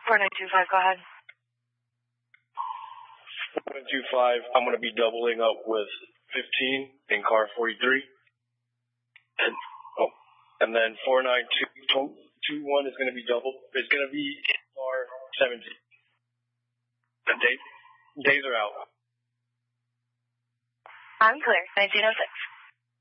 4925, go ahead. 4925, I'm going to be doubling up with 15 in car 43. And then 49221 is going to be double. It's going to be in car 17. The days are out. I'm clear. 1906.